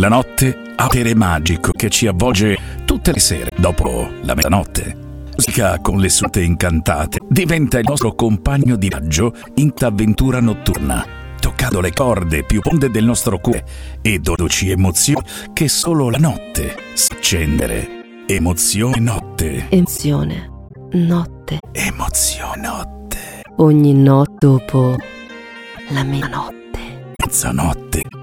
La notte ha potere magico che ci avvolge tutte le sere dopo la mezzanotte. Musica con le sue incantate diventa il nostro compagno di viaggio in avventura notturna, toccando le corde più profonde del nostro cuore e dondoci emozioni che solo la notte sa accendere. Emozione notte. Emozione notte. Emozione notte. Ogni notte dopo la mezzanotte. Mezzanotte.